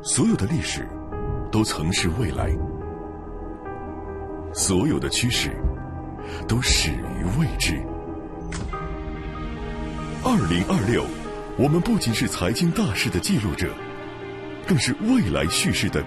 所有的历史都曾是未来，所有的趋势都始于未知。2026，我们不仅是财经大事的记录者，更是未来叙事的